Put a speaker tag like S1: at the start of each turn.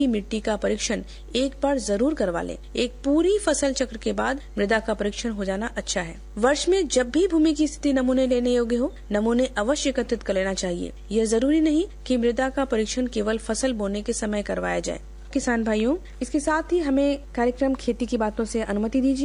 S1: मिट्टी का परीक्षण एक बार जरूर करवा लें। एक पूरी फसल चक्र के बाद मृदा का परीक्षण हो जाना अच्छा है। वर्ष में जब भी भूमि की स्थिति नमूने लेने योग्य हो, नमूने अवश्य एकत्रित कर लेना चाहिए। यह जरूरी नहीं कि मृदा का परीक्षण केवल फसल बोने के समय करवाया जाए। किसान भाइयों, इसके साथ ही हमें कार्यक्रम खेती की बातों से अनुमति दीजिए।